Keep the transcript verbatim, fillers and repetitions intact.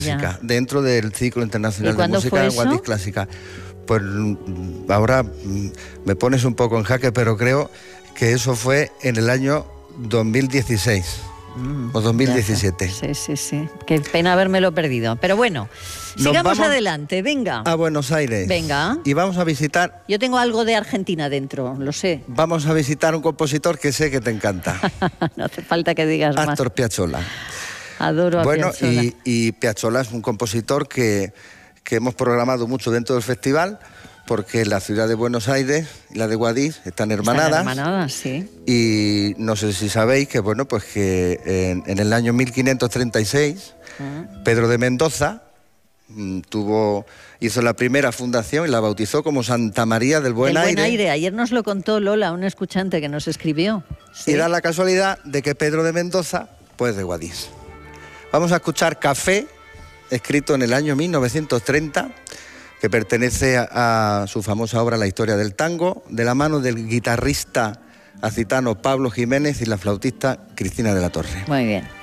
clásica, dentro del ciclo internacional de música Guadix Clásica. Pues ahora me pones un poco en jaque, pero creo que eso fue en el año dos mil dieciséis mm, o dos mil diecisiete. Sí, sí, sí. Qué pena habérmelo perdido. Pero bueno, Nos sigamos adelante, venga. A Buenos Aires. Venga. Y vamos a visitar... Yo tengo algo de Argentina dentro, lo sé. Vamos a visitar un compositor que sé que te encanta. No hace falta que digas más. Astor Piazzolla. Adoro a bueno, Piazzolla. Bueno, y, y Piazzolla es un compositor que, que hemos programado mucho dentro del festival, porque la ciudad de Buenos Aires y la de Guadix están hermanadas. Están hermanadas, sí. Y no sé si sabéis que, bueno, pues que en, en el año mil quinientos treinta y seis, uh-huh. Pedro de Mendoza mm, tuvo, hizo la primera fundación y la bautizó como Santa María del Buen, del Aire. Buen Aire. Ayer nos lo contó Lola, una escuchante que nos escribió. Sí. Y da la casualidad de que Pedro de Mendoza, pues de Guadix. Vamos a escuchar Café, escrito en el año mil novecientos treinta, que pertenece a, a su famosa obra La historia del tango, de la mano del guitarrista acitano Pablo Jiménez y la flautista Cristina de la Torre. Muy bien.